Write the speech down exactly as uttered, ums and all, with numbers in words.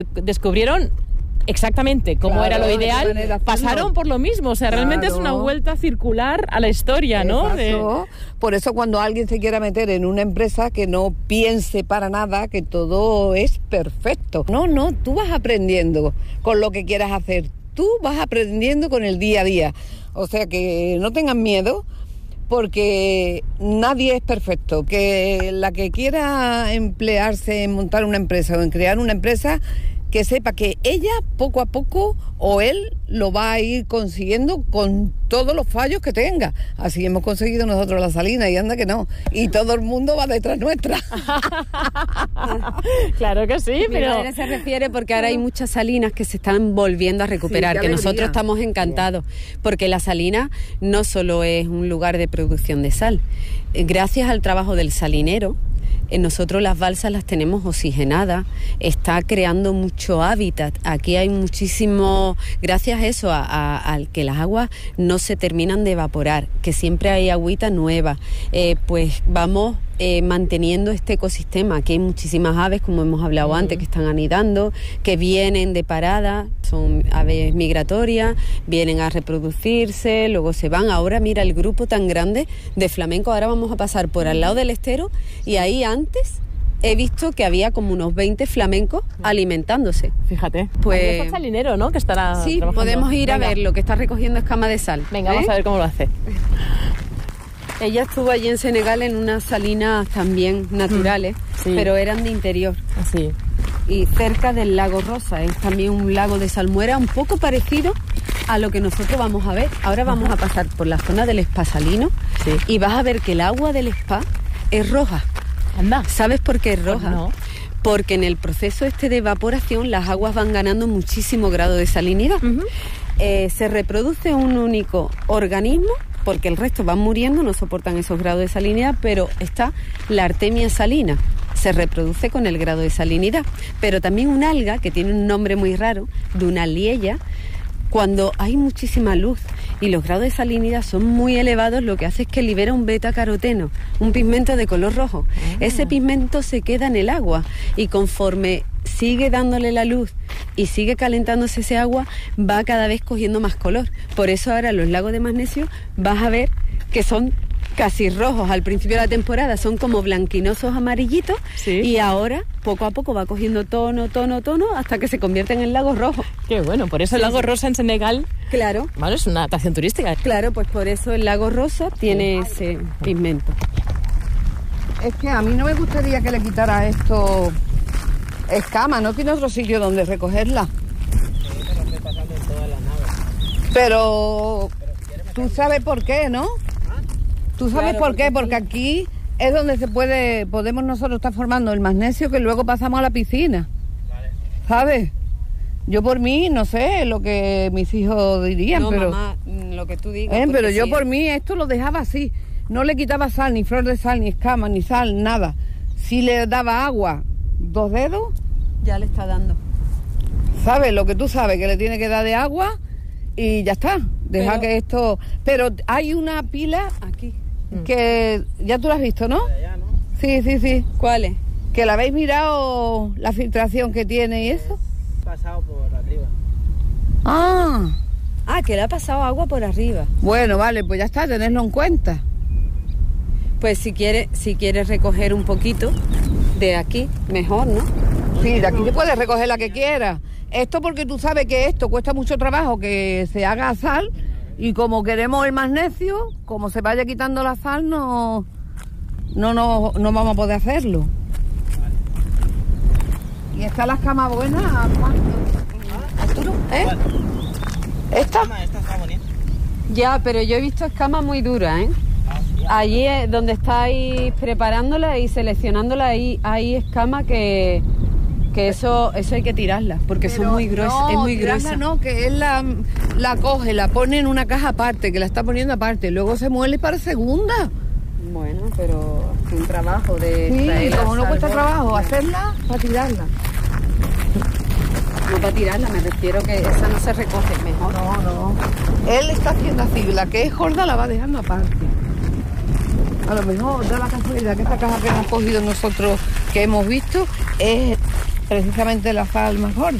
descubrieron exactamente cómo claro, era lo ideal, pasaron por lo mismo, o sea, claro. Realmente es una vuelta circular a la historia, ¿no? De... Por eso cuando alguien se quiera meter en una empresa, que no piense para nada que todo es perfecto. No, no, tú vas aprendiendo con lo que quieras hacer, tú vas aprendiendo con el día a día, o sea que no tengan miedo, porque nadie es perfecto. Que la que quiera emplearse en montar una empresa o en crear una empresa, que sepa que ella poco a poco o él lo va a ir consiguiendo con todos los fallos que tenga. Así hemos conseguido nosotros la Salina y anda que no. Y todo el mundo va detrás nuestra. Claro que sí, Mi pero... Mi madre se refiere porque ahora hay muchas salinas que se están volviendo a recuperar, sí, que nosotros estamos encantados, porque la salina no solo es un lugar de producción de sal. Gracias al trabajo del salinero, nosotros las balsas las tenemos oxigenadas, está creando mucho hábitat. Aquí hay muchísimo, gracias a eso, a, a, a que las aguas no se terminan de evaporar, que siempre hay agüita nueva, eh, pues vamos eh, manteniendo este ecosistema. Aquí hay muchísimas aves, como hemos hablado uh-huh. antes, que están anidando, que vienen de parada, son aves migratorias, vienen a reproducirse, luego se van. Ahora mira el grupo tan grande de flamencos, ahora vamos a pasar por al lado del estero y ahí antes he visto que había como unos veinte flamencos alimentándose. Fíjate. Pues ahí está el salinero, ¿no? Que estará sí, trabajando. Podemos ir Venga. a ver lo que está recogiendo escama de sal. Venga, ¿eh? Vamos a ver cómo lo hace. Ella estuvo allí en Senegal en unas salinas también naturales, sí. pero eran de interior. Sí. Y cerca del lago Rosa, es también un lago de salmuera un poco parecido a lo que nosotros vamos a ver. Ahora vamos Ajá. a pasar por la zona del spa salino sí. y vas a ver que el agua del spa es roja. Anda. ¿Sabes por qué es roja? Pues no. Porque en el proceso este de evaporación las aguas van ganando muchísimo grado de salinidad. Uh-huh. Eh, se reproduce un único organismo, porque el resto van muriendo, no soportan esos grados de salinidad, pero está la artemia salina, se reproduce con el grado de salinidad. Pero también un alga, que tiene un nombre muy raro, Dunaliella, cuando hay muchísima luz y los grados de salinidad son muy elevados, lo que hace es que libera un beta-caroteno, un pigmento de color rojo. Ah. Ese pigmento se queda en el agua y conforme sigue dándole la luz y sigue calentándose ese agua, va cada vez cogiendo más color. Por eso ahora los lagos de magnesio vas a ver que son casi rojos. Al principio de la temporada son como blanquinosos amarillitos ¿sí? y ahora poco a poco va cogiendo tono, tono, tono hasta que se convierten en lagos rojos. Qué bueno, por eso sí. el lago Rosa en Senegal, claro, bueno, es una atracción turística. Claro, pues por eso el lago Rosa tiene sí. ese pigmento. Es que a mí no me gustaría que le quitara esto escama, no tiene otro sitio donde recogerla. Pero tú sabes por qué, ¿no? ¿Tú sabes claro, por qué? Porque aquí es donde se puede, podemos nosotros estar formando el magnesio que luego pasamos a la piscina. Vale. ¿Sabes? Yo por mí, no sé lo que mis hijos dirían, no, pero... mamá, lo que tú digas. Eh, pero yo sí. por mí esto lo dejaba así. No le quitaba sal, ni flor de sal, ni escama, ni sal, nada. Si le daba agua, dos dedos... Ya le está dando. ¿Sabes? Lo que tú sabes, que le tiene que dar de agua y ya está. Deja pero... que esto... Pero hay una pila... Aquí. Que ya tú la has visto, ¿no? Allá, ¿no? Sí, sí, sí. ¿Cuál es? ¿Que la habéis mirado la filtración que tiene y eso? Pasado por arriba. Ah. Ah, que le ha pasado agua por arriba. Bueno, vale, pues ya está, tenedlo en cuenta. Pues si quieres, si quieres recoger un poquito de aquí, mejor, ¿no? Sí, de aquí te puedes recoger la que quieras. Esto porque tú sabes que esto cuesta mucho trabajo que se haga sal. Y como queremos el magnesio, como se vaya quitando la sal, no, no, no, no vamos a poder hacerlo. Vale. ¿Y está la escama buena? ¿Arturo? ¿Eh? ¿Esta? Esta está bonita. Ya, pero yo he visto escamas muy duras, ¿eh? Allí es donde estáis preparándola y seleccionándola, ahí hay escamas que... Que eso eso hay que tirarlas, porque pero son muy gruesas, no, es muy gruesa. No, que él la, la coge, la pone en una caja aparte, que la está poniendo aparte, luego se muele para segunda. Bueno, pero es un trabajo de sí, traerla. Como no cuesta trabajo hacerla, para tirarla. No para tirarla, me refiero que esa no se recoge mejor. No, no. Él está haciendo así, la que es gorda la va dejando aparte. A lo mejor da la casualidad que esta caja que hemos cogido nosotros, que hemos visto, es precisamente la sal más gorda.